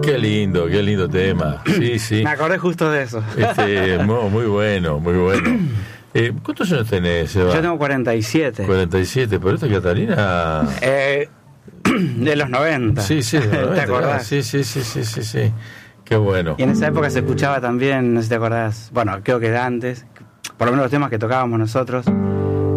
qué lindo tema. Sí, sí. Me acordé justo de eso. Muy bueno, muy bueno. ¿Cuántos años tenés, Seba? Yo tengo 47. 47, pero esta Catalina... de los 90. Sí, de los 90. ¿Te acordás? Sí. Qué bueno. Y en esa época se escuchaba también, no sé si te acordás, bueno, creo que de antes, por lo menos los temas que tocábamos nosotros,